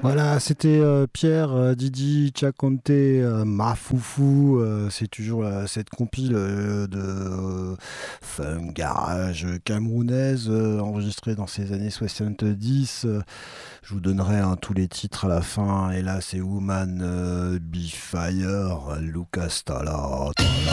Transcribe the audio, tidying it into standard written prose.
Voilà, c'était Pierre, Didi, Chakonte, Mafoufou. C'est toujours cette compile de funk garage camerounaise enregistrée dans ces années 70. Je vous donnerai tous les titres à la fin. Et là, c'est Woman, Be Fire, Lucas Tala.